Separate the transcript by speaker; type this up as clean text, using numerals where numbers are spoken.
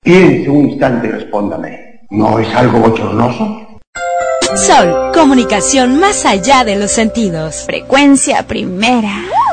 Speaker 1: Piense un instante y respóndame. ¿No es algo bochornoso?
Speaker 2: Sol, comunicación más allá de los sentidos.
Speaker 3: Frecuencia primera.